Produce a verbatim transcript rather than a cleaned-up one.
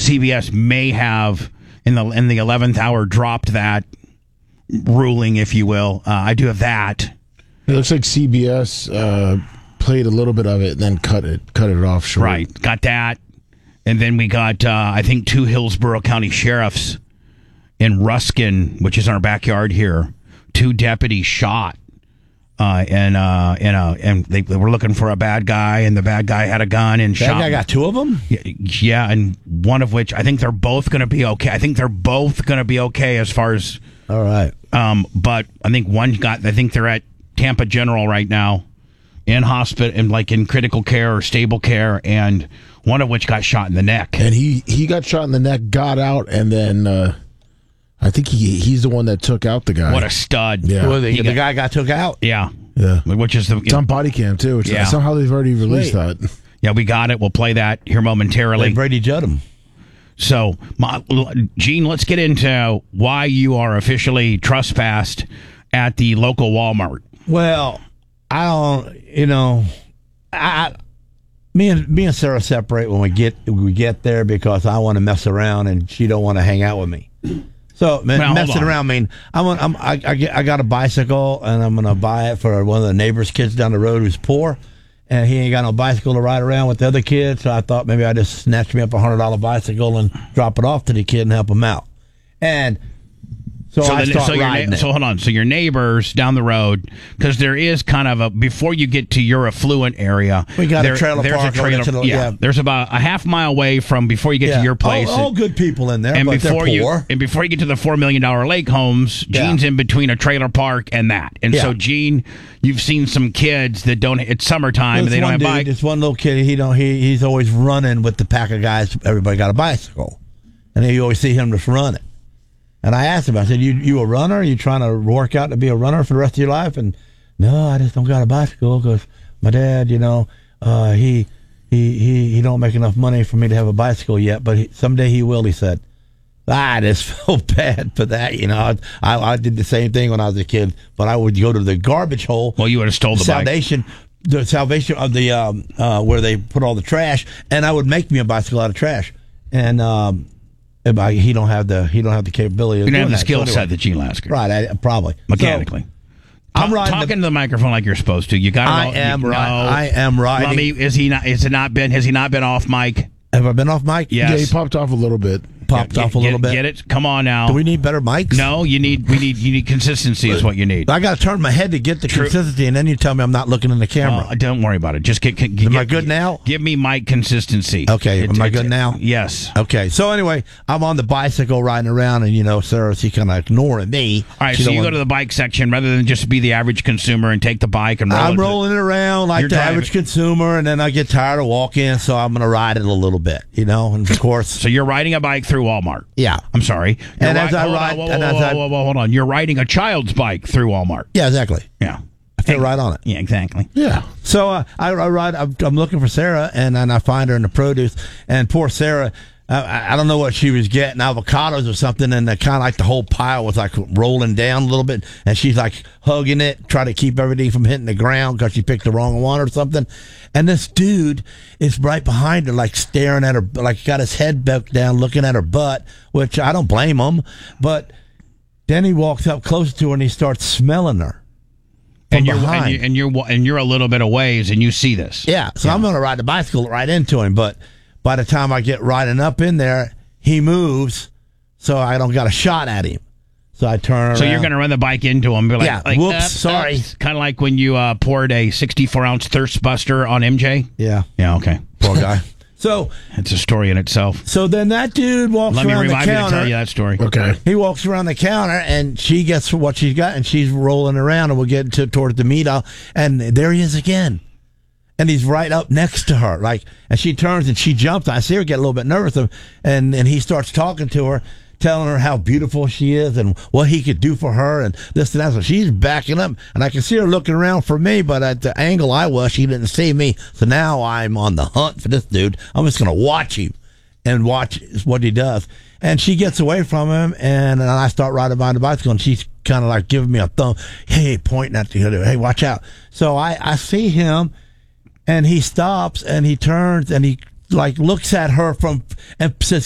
C B S may have in the in the eleventh hour dropped that ruling, if you will. Uh, I do have that. It looks like C B S uh, played a little bit of it and then cut it cut it off short. Right, got that. And then we got, uh, I think, two Hillsborough County sheriffs in Ruskin, which is in our backyard here. Two deputies shot. Uh, and uh, and uh, and they, they were looking for a bad guy, and the bad guy had a gun and bad shot. Bad guy got two of them? Yeah, yeah, and one of which I think they're both going to be okay. I think they're both going to be okay as far as. All right. Um, but I think one got. I think they're at Tampa General right now, in hospital and like in critical care or stable care, and one of which got shot in the neck. And he he got shot in the neck, got out, and then. Uh, I think he he's the one that took out the guy. What a stud! Yeah, well, the, the got, guy got took out. Yeah, yeah. Which is the it's on body cam too. Which yeah. Somehow they've already released Sweet. that. Yeah, we got it. We'll play that here momentarily. Like Brady Judd. So, my, Gene, let's get into why you are officially trespassed at the local Walmart. Well, I don't. You know, I. Me and me and Sarah separate when we get we get there because I want to mess around and she don't want to hang out with me. So well, messing around mean I'm, I'm I I, get, I got a bicycle and I'm gonna buy it for one of the neighbors' kids down the road who's poor, and he ain't got no bicycle to ride around with the other kids. So I thought maybe I would just snatch me up a hundred dollar bicycle and drop it off to the kid and help him out. And so, so I the, start so your riding na- it. So hold on. So your neighbors down the road, because there is kind of a before you get to your affluent area. We got there, a trailer there's park. A trailer, to the, yeah, yeah, there's about a half mile away from before you get yeah. to your place. All, all good people in there, and but before they're you poor. and before you get to the four million dollar lake homes, Yeah. Gene's in between a trailer park and that. And Yeah. so Gene, you've seen some kids that don't. It's summertime and This they don't one have dude, bikes. This one little kid, he don't. He he's always running with the pack of guys. Everybody got a bicycle, and then you always see him just running. And I asked him, I said, "You you a runner? Are you trying to work out to be a runner for the rest of your life?" And no, I just don't got a bicycle because my dad, you know, uh, he he he he don't make enough money for me to have a bicycle yet, but he, someday he will. He said. I just felt bad for that, you know. I, I did the same thing when I was a kid, but I would go to the garbage hole. Well, you would have stole the salvation, bike. the salvation of the um, uh, where they put all the trash, and I would make me a bicycle out of trash. And um, I, he don't have the he don't have the capability. Of You don't have doing the that. skill So anyway, set that Gene Lasker. right? I, probably Mechanically. So, I'm riding talking the, to the microphone like you're supposed to. You got. I am you, right. No. I am riding. Lummy, is he not? Is it not been? Has he not been off mic? Have I been off mic? Yes. Yeah, he popped off a little bit. Popped Yeah, off get, a little get, bit. Get it? Come on now. Do we need better mics? No, you need. We need. You need consistency. Is what you need. I got to turn my head to get the True. consistency, and then you tell me I'm not looking in the camera. Well, don't worry about it. Just get. get Am get, I good now? Give me mic consistency. Okay, It- am I it- good now? Yes. Okay, so anyway, I'm on the bicycle riding around, and you know, Sarah, she kind of ignoring me. All right, She so don't you go want- to the bike section rather than just be the average consumer and take the bike and roll I'm it. rolling it around like You're the driving. average consumer, and then I get tired of walking, so I'm going to ride it a little bit, you know. And of course, So you're riding a bike through Walmart. yeah, I'm sorry. You're And as ri- I hold on, ride- whoa, whoa, and whoa, as whoa, I- whoa, whoa, hold on. You're riding a child's bike through Walmart. yeah, exactly. Yeah. I fit right on it. Yeah, exactly. Yeah. So uh, I, I ride. I'm, I'm looking for Sarah, and then I find her in the produce. And poor Sarah, I, I don't know what she was getting, avocados or something, and kind of like the whole pile was like rolling down a little bit, and she's like hugging it, trying to keep everything from hitting the ground because she picked the wrong one or something. And this dude is right behind her, like staring at her, like got his head back down, looking at her butt, which I don't blame him. But then he walks up close to her and he starts smelling her. From And you're, behind. and, you, and you're and you're a little bit of ways, and you see this. Yeah, so I'm going to ride the bicycle right into him. But by the time I get riding up in there, he moves, so I don't got a shot at him. So I turn around. So you're going to run the bike into him. Be like, Yeah, like, whoops, sorry. Kind of like when you uh, poured a sixty-four ounce Thirst Buster on M J. Yeah, Yeah, okay. poor guy. So It's a story in itself. so then that dude walks Let me around the remind me to counter. tell you that story. Okay. He walks around the counter, and she gets what she's got, and she's rolling around, and we'll get to towards the meat aisle, and there he is again. And he's right up next to her, like, and she turns and she jumps. I see her get a little bit nervous, and and he starts talking to her, telling her how beautiful she is and what he could do for her, and this and that. So she's backing up, and I can see her looking around for me, but at the angle I was, she didn't see me. So now I'm on the hunt for this dude. I'm just going to watch him and watch what he does. And she gets away from him, and, and I start riding behind the bicycle, and she's kind of like giving me a thumb, hey, pointing at the other, hey, watch out. So I, I see him, and he stops, and he turns, and he like looks at her from and says,